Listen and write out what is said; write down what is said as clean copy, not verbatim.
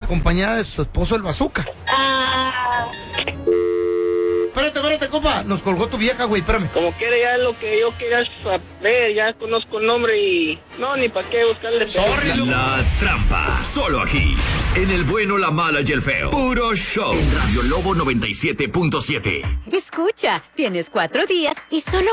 acompañada de su esposo el bazooka. Espérate, compa. Nos colgó tu vieja, güey, espérame. Como quiera, ya es lo que yo quería saber, ya conozco el nombre y... No, ni para qué buscarle... La Trampa, solo aquí, en El Bueno, la Mala y el Feo. Puro show. En Radio Lobo 97.7. Escucha, tienes 4 días y solo